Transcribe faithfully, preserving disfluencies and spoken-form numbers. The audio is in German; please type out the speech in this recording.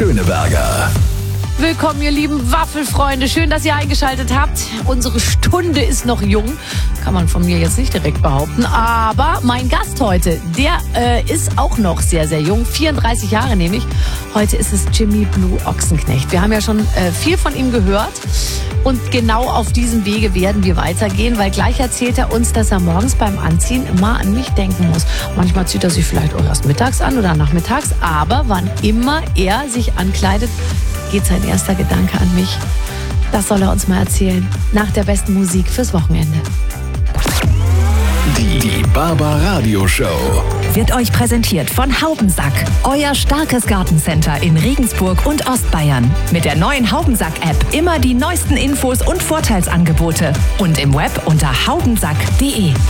Schöneberger. Willkommen, ihr lieben Waffelfreunde. Schön, dass ihr eingeschaltet habt. Unsere Stunde ist noch jung. Kann man von mir jetzt nicht direkt behaupten. Aber mein Gast heute, der äh, ist auch noch sehr, sehr jung. vierunddreißig Jahre nämlich. Heute ist es Jimmy Blue Ochsenknecht. Wir haben ja schon äh, viel von ihm gehört. Und genau auf diesem Wege werden wir weitergehen, weil gleich erzählt er uns, dass er morgens beim Anziehen immer an mich denken muss. Manchmal zieht er sich vielleicht auch erst mittags an oder nachmittags. Aber wann immer er sich ankleidet, geht sein erster Gedanke an mich. Das soll er uns mal erzählen. Nach der besten Musik fürs Wochenende. Die, die Barbaradio Show wird euch präsentiert von Haubensack, euer starkes Gartencenter in Regensburg und Ostbayern. Mit der neuen Haubensack-App immer die neuesten Infos und Vorteilsangebote und im Web unter haubensack punkt de.